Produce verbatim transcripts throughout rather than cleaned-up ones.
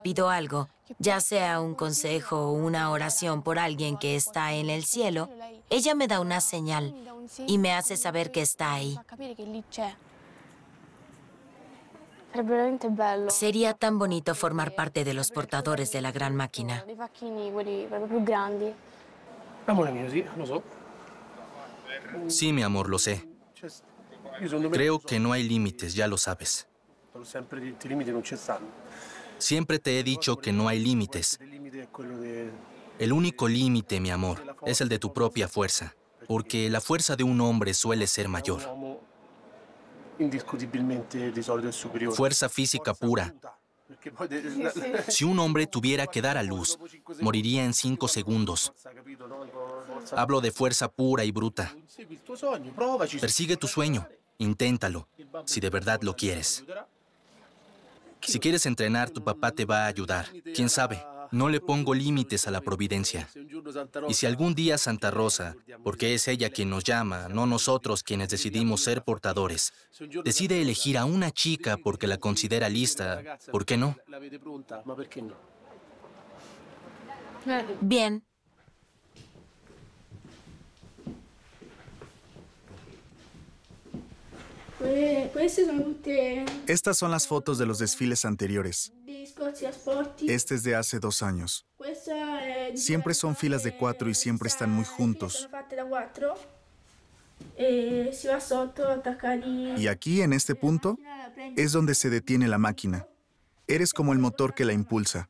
pido algo, ya sea un consejo o una oración por alguien que está en el cielo, ella me da una señal y me hace saber que está ahí. Sería tan bonito formar parte de los portadores de la gran máquina. Sí, mi amor, lo sé. Creo que no hay límites, ya lo sabes. Siempre te he dicho que no hay límites. El único límite, mi amor, es el de tu propia fuerza, porque la fuerza de un hombre suele ser mayor. Fuerza física pura. Si un hombre tuviera que dar a luz, moriría en cinco segundos. Hablo de fuerza pura y bruta. Persigue tu sueño, inténtalo, si de verdad lo quieres. Si quieres entrenar, tu papá te va a ayudar. ¿Quién sabe? No le pongo límites a la providencia. Y si algún día Santa Rosa, porque es ella quien nos llama, no nosotros quienes decidimos ser portadores, decide elegir a una chica porque la considera lista, ¿por qué no? Bien. Estas son las fotos de los desfiles anteriores. Este es de hace dos años. Siempre son filas de cuatro y siempre están muy juntos. Y aquí, en este punto, es donde se detiene la máquina. Eres como el motor que la impulsa.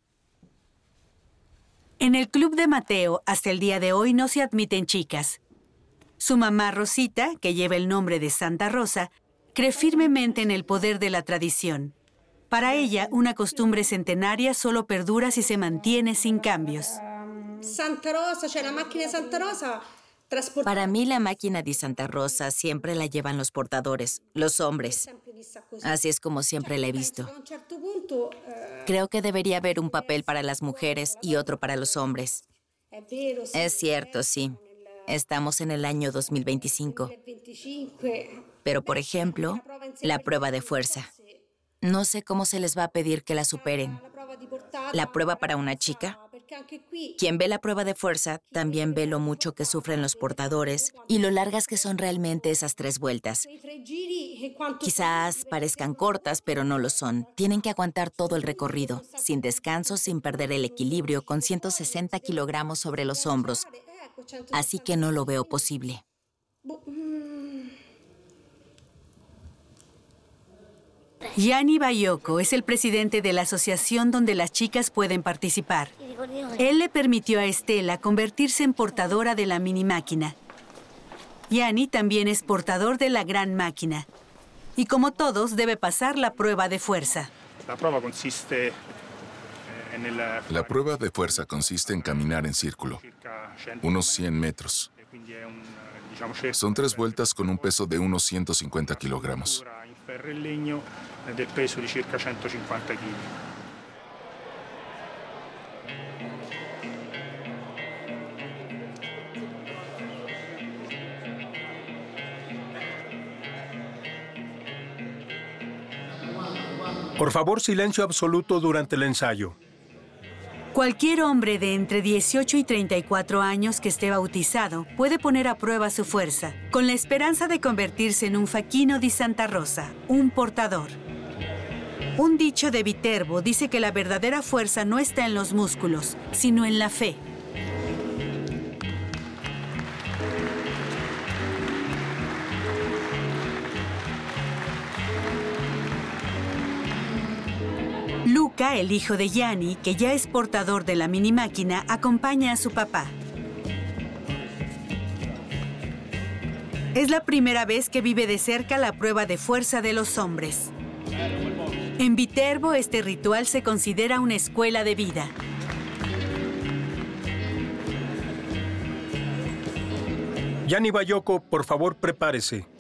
En el club de Mateo, hasta el día de hoy, no se admiten chicas. Su mamá, Rosita, que lleva el nombre de Santa Rosa, cree firmemente en el poder de la tradición. Para ella, una costumbre centenaria solo perdura si se mantiene sin cambios. Santa Rosa, cioè la máquina de Santa Rosa. Para mí, la máquina de Santa Rosa siempre la llevan los portadores, los hombres. Así es como siempre la he visto. Creo que debería haber un papel para las mujeres y otro para los hombres. Es cierto, sí. Estamos en el año dos mil veinticinco. Pero, por ejemplo, la prueba de fuerza. No sé cómo se les va a pedir que la superen. ¿La prueba para una chica? Quien ve la prueba de fuerza también ve lo mucho que sufren los portadores y lo largas que son realmente esas tres vueltas. Quizás parezcan cortas, pero no lo son. Tienen que aguantar todo el recorrido, sin descanso, sin perder el equilibrio, con ciento sesenta kilogramos sobre los hombros. Así que no lo veo posible. Gianni Baiocco es el presidente de la asociación donde las chicas pueden participar. Él le permitió a Estela convertirse en portadora de la mini máquina. Gianni también es portador de la gran máquina. Y como todos, debe pasar la prueba de fuerza. La prueba consiste en el... La prueba de fuerza consiste en caminar en círculo, unos cien metros. Son tres vueltas con un peso de unos ciento cincuenta kilogramos. del peso di circa centocinquanta chili. Por favor, silencio absoluto durante el ensayo. Cualquier hombre de entre dieciocho y treinta y cuatro años que esté bautizado puede poner a prueba su fuerza, con la esperanza de convertirse en un Facchino di Santa Rosa, un portador. Un dicho de Viterbo dice que la verdadera fuerza no está en los músculos, sino en la fe. Luca, el hijo de Gianni, que ya es portador de la mini máquina, acompaña a su papá. Es la primera vez que vive de cerca la prueba de fuerza de los hombres. En Viterbo, este ritual se considera una escuela de vida. Gianni Baiocco, por favor, prepárese.